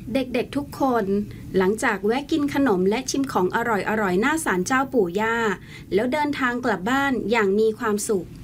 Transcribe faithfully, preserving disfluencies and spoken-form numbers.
เด็กๆทุกคนหลังจากแวะกินขนมและชิมของอร่อยๆหน้าศาลเจ้าปู่ย่าแล้วเดินทางกลับบ้านอย่างมีความสุข